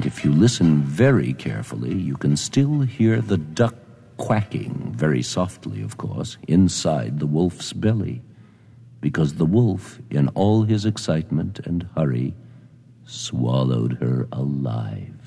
And if you listen very carefully, you can still hear the duck quacking, very softly, of course, inside the wolf's belly, because the wolf, in all his excitement and hurry, swallowed her alive.